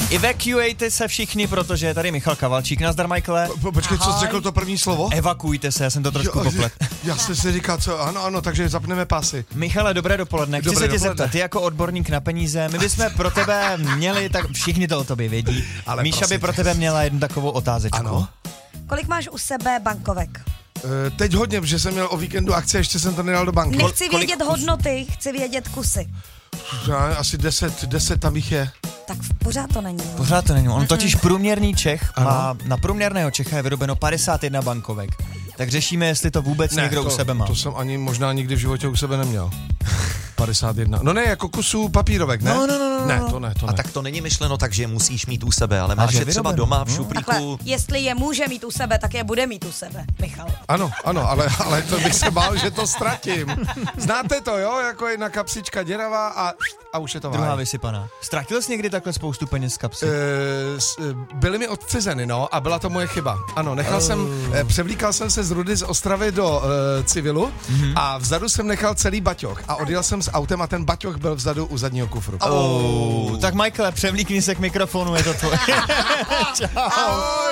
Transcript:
Evacuujte se všichni, protože je tady Michal Kavalčík. Nazdar, Michaele. Počkej, co jsi řekl to první slovo? Evakuujte se, já jsem to trošku poplet. Já jsem si říkal, co, ano, takže zapneme pásy. Michale, dobré dopoledne. Chci se tě zeptat, ty jako odborník na peníze, my bychom pro tebe měli, tak všichni to o tobě vědí. Ale Míša by pro tebe měla jednu takovou otázečku. Ano. Kolik máš u sebe bankovek? Teď hodně, protože jsem měl o víkendu akci, ještě jsem to nedal do banky. Nechci vědět hodnoty, chci vědět kusy. Asi 10 tam jich je. Tak pořád to není. Pořád to není. On totiž průměrný Čech má, na průměrného Čecha je vyrobeno 51 bankovek. Tak řešíme, jestli to vůbec někdo u sebe má. To jsem ani možná nikdy v životě u sebe neměl. 51. No ne, jako kusů papírovek, ne? No. Ne, to ne. A tak to není myšleno tak, že je musíš mít u sebe, ale máš je třeba doma v šuplíku. Takhle, jestli je může mít u sebe, tak je bude mít u sebe, Michal. Ano, ale to bych se bál, že to ztratím. Znáte to, jo? Jako jedna kapsička děravá a už je to Druhá vysypaná. Ztratil jsi někdy takhle spoustu peněz z kapsy? Byly mi odcizeny, no, a byla to moje chyba. Ano, převlíkal jsem se z Rudy z Ostravy do civilu a vzadu jsem nechal celý baťoch a odjel jsem s autem a ten baťoch byl vzadu u zadního kufru. Tak Michaele, převlíkni se k mikrofonu, je to tvoje. Čau.